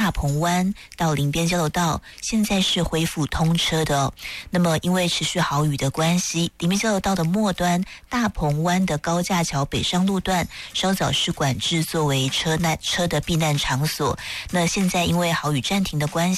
大鹏湾到林边交流道现在是恢复通车的哦。那么因为持续豪雨的关系，林边交流道的末端大鹏湾的高架桥北上路段稍早是管制作为车的避难场所。那现在因为豪雨暂停的关